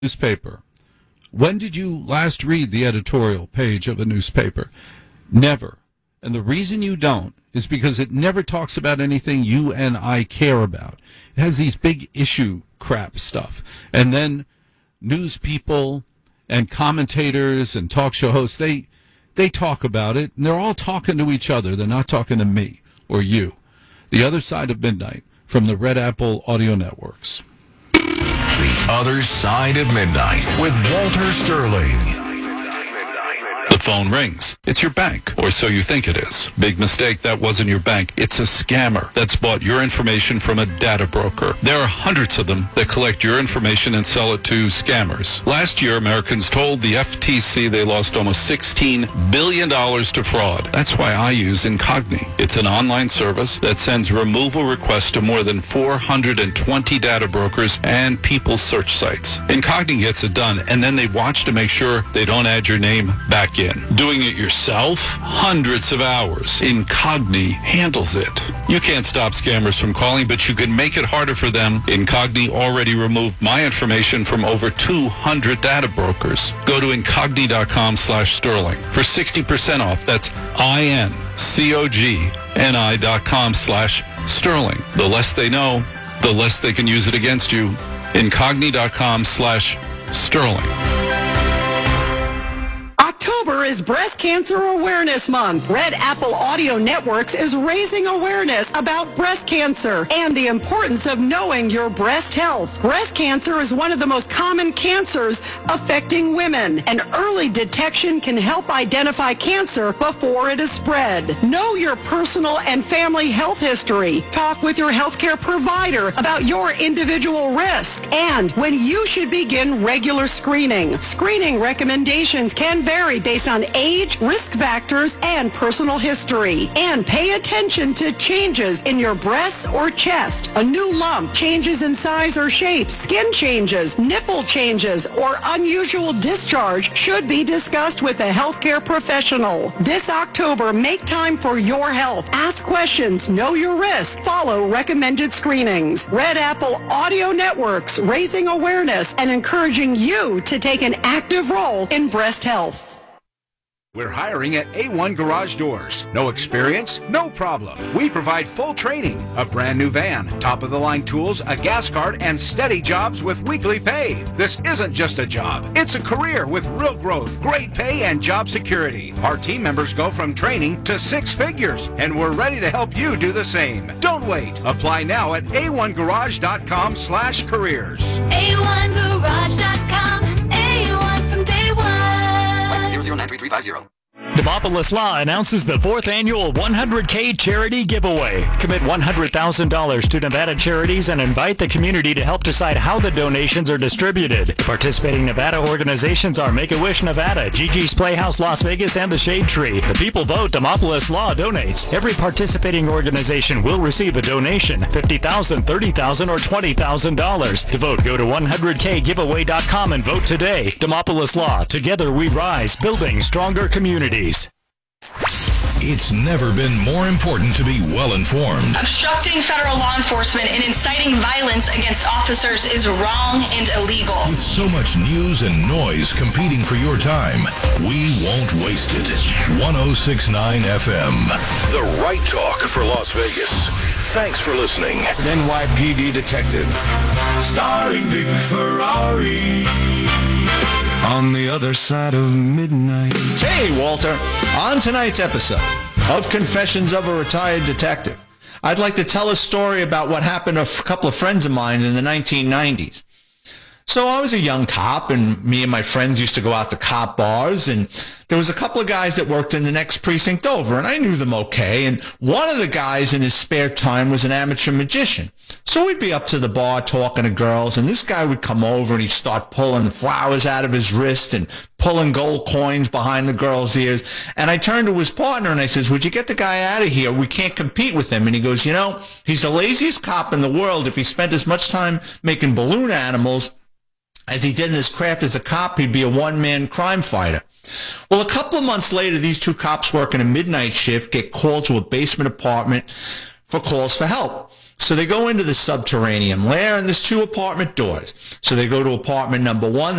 newspaper. When did you last read the editorial page of a newspaper? Never. And the reason you don't is because it never talks about anything you and I care about. It has these big issue crap stuff. And then news people and commentators and talk show hosts, they talk about it, and they're all talking to each other. They're not talking to me or you. The Other Side of Midnight from the Red Apple Audio Networks. The Other Side of Midnight with Walter Sterling. The phone rings. It's your bank, or so you think it is. Big mistake, that wasn't your bank. It's a scammer that's bought your information from a data broker. There are hundreds of them that collect your information and sell it to scammers. Last year, Americans told the FTC they lost almost $16 billion to fraud. That's why I use Incogni. It's an online service that sends removal requests to more than 420 data brokers and people search sites. Incogni gets it done, and then they watch to make sure they don't add your name back in. Doing it yourself? Hundreds of hours. Incogni handles it. You can't stop scammers from calling, but you can make it harder for them. Incogni already removed my information from over 200 data brokers. Go to Incogni.com/Sterling for 60% off. That's INCOGNI.com/Sterling. The less they know, the less they can use it against you. Incogni.com/Sterling. October is Breast Cancer Awareness Month. Red Apple Audio Networks is raising awareness about breast cancer and the importance of knowing your breast health. Breast cancer is one of the most common cancers affecting women, and early detection can help identify cancer before it is spread. Know your personal and family health history. Talk with your healthcare provider about your individual risk and when you should begin regular screening. Screening recommendations can vary based on age, risk factors, and personal history. And pay attention to changes in your breasts or chest, a new lump, changes in size or shape, skin changes, nipple changes, or unusual discharge should be discussed with a healthcare professional. This October, make time for your health. Ask questions, know your risk, follow recommended screenings. Red Apple Audio Networks, raising awareness and encouraging you to take an active role in breast health. We're hiring at A1 Garage Doors. No experience? No problem. We provide full training, a brand new van, top-of-the-line tools, a gas card, and steady jobs with weekly pay. This isn't just a job. It's a career with real growth, great pay, and job security. Our team members go from training to 6 figures, and we're ready to help you do the same. Don't wait. Apply now at a1garage.com/careers. A1garage.com. A1 from day one. 93350. Demopolis Law announces the 4th annual 100K charity giveaway. Commit $100,000 to Nevada charities and invite the community to help decide how the donations are distributed. The participating Nevada organizations are Make-A-Wish Nevada, Gigi's Playhouse Las Vegas, and the Shade Tree. The people vote, Demopolis Law donates. Every participating organization will receive a donation, $50,000, $30,000, or $20,000. To vote, go to 100kgiveaway.com and vote today. Demopolis Law, together we rise, building stronger communities. It's never been more important to be well-informed. Obstructing federal law enforcement and inciting violence against officers is wrong and illegal. With so much news and noise competing for your time, we won't waste it. 106.9 FM. The right talk for Las Vegas. Thanks for listening. NYPD detective, starring Vic Ferrari. On the Other Side of Midnight. Hey, Walter. On tonight's episode of Confessions of a Retired Detective, I'd like to tell a story about what happened to a couple of friends of mine in the 1990s. So I was a young cop, and me and my friends used to go out to cop bars, and there was a couple of guys that worked in the next precinct over, and I knew them okay, and one of the guys in his spare time was an amateur magician. So we'd be up to the bar talking to girls, and this guy would come over and he'd start pulling flowers out of his wrist and pulling gold coins behind the girls' ears. And I turned to his partner and I says, would you get the guy out of here? We can't compete with him. And he goes, you know, he's the laziest cop in the world. If he spent as much time making balloon animals as he did in his craft as a cop, he'd be a one-man crime fighter. Well, a couple of months later, these two cops working a midnight shift get called to a basement apartment for calls for help. So they go into the subterranean lair, and there's 2 apartment doors. So they go to apartment number 1.